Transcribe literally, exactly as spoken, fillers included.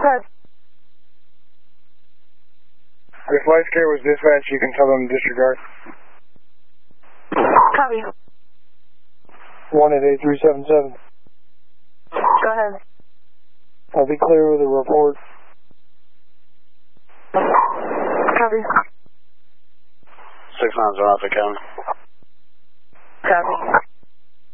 ahead. If life care was dispatched, you can tell them disregard. Copy. one eight eight three seven seven. Go ahead. I'll be clear with a report. Copy. six nine zero Alpha County. Copy.